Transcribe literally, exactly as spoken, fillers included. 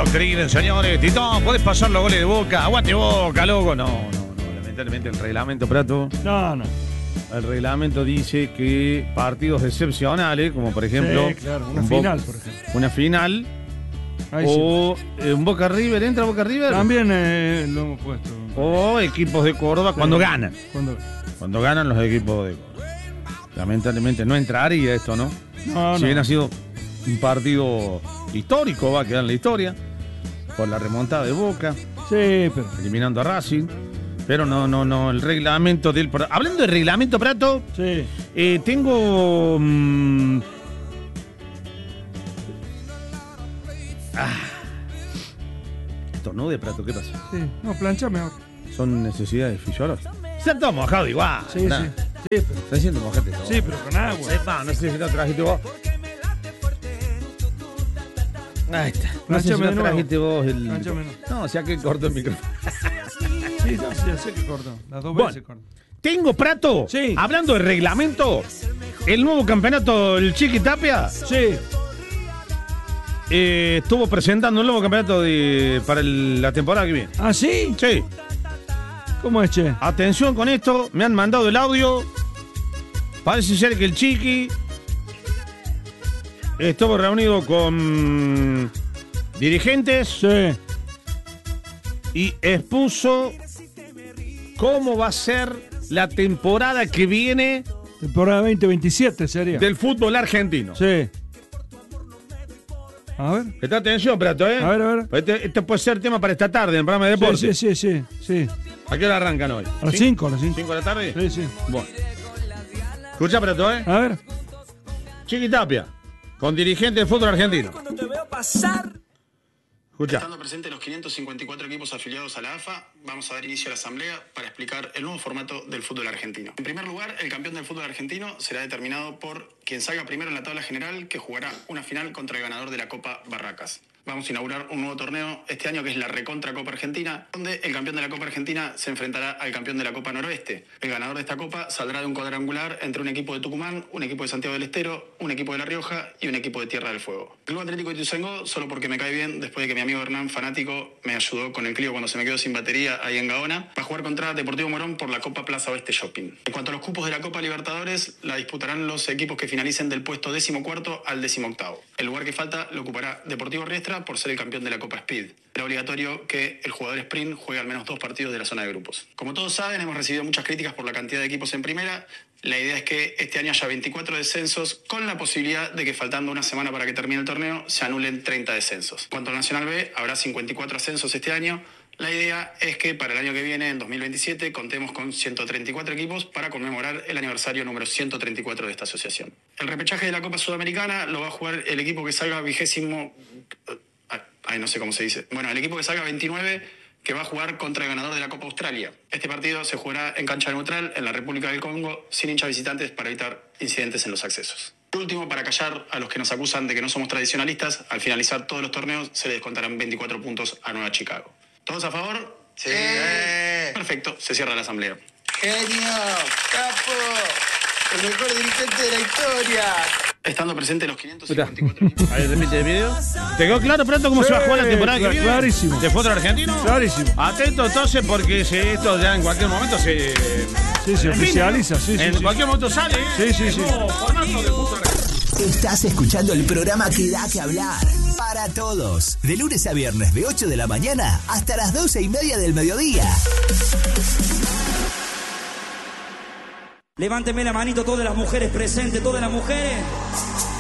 adoctrinen, señores. Tito, ¿podés pasar los goles de Boca? Aguante Boca, loco. No, no, no. Lamentablemente el reglamento, Prato. No, no. El reglamento dice que partidos excepcionales, como por ejemplo... Sí, claro, una un final, Bo- por ejemplo. Una final. Ahí o eh, un Boca River. ¿Entra Boca River? También eh, lo hemos puesto. O equipos de Córdoba Sí. cuando ganan. Cuando... Cuando ganan los equipos de Córdoba. Lamentablemente no entraría esto, ¿no? No, si no. bien ha sido un partido histórico, va a quedar en la historia, por la remontada de Boca, Sí, pero... eliminando a Racing. Pero no, no, no, el reglamento del... pro- Hablando de reglamento, Prato, Sí. eh, tengo... mm, ah, estornude, Prato, ¿qué pasa? Sí. No, planchame ahora. Son necesidades fisiológicas. Está todo mojado igual. Sí, nah. sí. Sí, pero... Está diciendo mojate todo. Sí, pero con agua. Eh, va, no sé si no trajiste vos. Ahí está. No sé si Planchame no de nuevo. trajiste vos el... Planchame, no. No, o sea que corto el micrófono. Sí, no, sí, ya sé que cortó. Las dos Bueno. veces cortó. Tengo, Prato, Sí. hablando de reglamento, el nuevo campeonato, el Chiqui Tapia, Sí. eh, estuvo presentando el nuevo campeonato de, para el- la temporada que viene. ¿Ah, sí? Sí, ¿Cómo es, che? atención con esto, me han mandado el audio. Parece ser que el Chiqui estuvo reunido con dirigentes Sí. y expuso cómo va a ser la temporada que viene Temporada veinte veintisiete sería. del fútbol argentino. Sí. A ver. Presta atención, Prato, ¿eh? A ver, a ver. Este, este puede ser tema para esta tarde en el programa de deporte. Sí, sí, sí, sí, sí. ¿A qué hora arrancan hoy? A las cinco, a las cinco. ¿cinco de la tarde? Sí, sí. Bueno. Escucha, Prato, ¿eh? A ver. Chiqui Tapia, con dirigente del fútbol argentino. Cuando te veo pasar. Escucha. Estando presentes los quinientos cincuenta y cuatro equipos afiliados a la A F A, vamos a dar inicio a la asamblea para explicar el nuevo formato del fútbol argentino. En primer lugar, el campeón del fútbol argentino será determinado por quien salga primero en la tabla general, que jugará una final contra el ganador de la Copa Barracas. Vamos a inaugurar un nuevo torneo este año que es la Recontra Copa Argentina, donde el campeón de la Copa Argentina se enfrentará al campeón de la Copa Noroeste. El ganador de esta copa saldrá de un cuadrangular entre un equipo de Tucumán, un equipo de Santiago del Estero, un equipo de La Rioja y un equipo de Tierra del Fuego. El Club Atlético de Ituzaingó, solo porque me cae bien, después de que mi amigo Hernán, fanático, me ayudó con el Clio cuando se me quedó sin batería ahí en Gaona, va a jugar contra Deportivo Morón por la Copa Plaza Oeste Shopping. En cuanto a los cupos de la Copa Libertadores, la disputarán los equipos que finalicen del puesto decimocuarto al decimoctavo. El lugar que falta lo ocupará Deportivo Riestra por ser el campeón de la Copa Speed. Era obligatorio que el jugador sprint juegue al menos dos partidos de la zona de grupos. Como todos saben, hemos recibido muchas críticas por la cantidad de equipos en primera. La idea es que este año haya veinticuatro descensos, con la posibilidad de que faltando una semana para que termine el torneo, se anulen treinta descensos. En cuanto al Nacional B, habrá cincuenta y cuatro ascensos este año. La idea es que para el año que viene, en dos mil veintisiete, contemos con ciento treinta y cuatro equipos para conmemorar el aniversario número ciento treinta y cuatro de esta asociación. El repechaje de la Copa Sudamericana lo va a jugar el equipo que salga vigésimo... Ay, no sé cómo se dice. Bueno, el equipo que salga veintinueve, que va a jugar contra el ganador de la Copa Australia. Este partido se jugará en cancha neutral en la República del Congo, sin hinchas visitantes para evitar incidentes en los accesos. Por último, para callar a los que nos acusan de que no somos tradicionalistas, al finalizar todos los torneos se les descontarán veinticuatro puntos a Nueva Chicago. ¿Todos a favor? Sí. Perfecto, se cierra la asamblea. Genio, capo, el mejor dirigente de la historia. Estando presentes los quinientos cincuenta y cuatro equipos. Ahí repite el video. ¿Te quedó claro, Prato, cómo Sí, se va a jugar la temporada que cla- viene? clarísimo. ¿De fútbol argentino? Clarísimo. Atento entonces porque se- esto ya en cualquier momento se... Sí, se en fin, oficializa, sí, sí, En sí. cualquier momento sale, ¿eh? Sí, sí, El sí. nuevo formato de fútbol argentino. Estás escuchando el programa que da que hablar. Para todos. De lunes a viernes de ocho de la mañana hasta las doce y media del mediodía. Levánteme la manito todas las mujeres presentes, todas las mujeres.